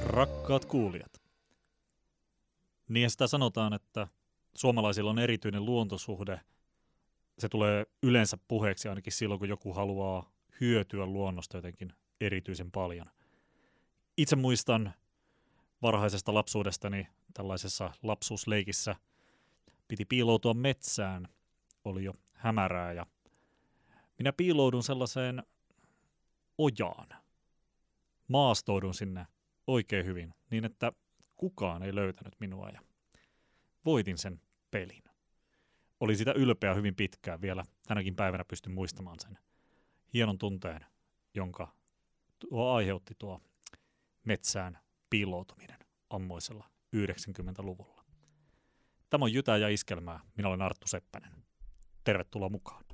Rakkaat kuulijat, niin sitä sanotaan, että suomalaisilla on erityinen luontosuhde. Se tulee yleensä puheeksi ainakin silloin, kun joku haluaa hyötyä luonnosta jotenkin erityisen paljon. Itse muistan varhaisesta lapsuudestani tällaisessa lapsuusleikissä piti piiloutua metsään, oli jo hämärää ja minä piiloudun sellaiseen ojaan. Maastoudun sinne oikein hyvin niin, että kukaan ei löytänyt minua ja voitin sen pelin. Olin sitä ylpeä hyvin pitkään, vielä tänäkin päivänä pystyn muistamaan sen hienon tunteen, jonka aiheutti tuo metsään piiloutuminen ammoisella 90-luvulla. Tämä on Jytää ja iskelmää. Minä olen Arttu Seppänen. Tervetuloa mukaan.